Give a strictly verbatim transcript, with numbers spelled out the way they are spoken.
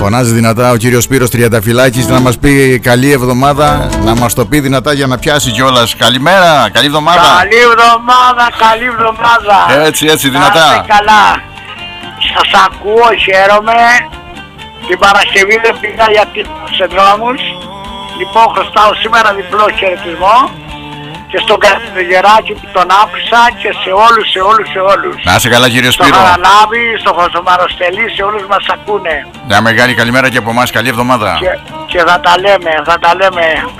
Φωνάζει δυνατά ο κύριος Σπύρος Τριανταφυλάκης να μας πει καλή εβδομάδα, να μας το πει δυνατά για να πιάσει κιόλας. Καλημέρα, καλή εβδομάδα. Καλή εβδομάδα, καλή εβδομάδα. Έτσι, έτσι, δυνατά. Να είστε καλά. Σας ακούω, χαίρομαι. Την Παρασκευή δεν πήγα γιατί σε δρόμους. Λοιπόν, χρωστάω σήμερα διπλό χαιρετισμό και στον Καστελιεράκη που τον άφησα και σε όλους, σε όλους, σε όλους. Να είσαι καλά κύριε Σπύρο. Στο Χαραλάβη, στο Χωσομαροστελή, σε όλους μας ακούνε. Μια μεγάλη καλημέρα και από εμάς, καλή εβδομάδα. Και, και θα τα λέμε, θα τα λέμε.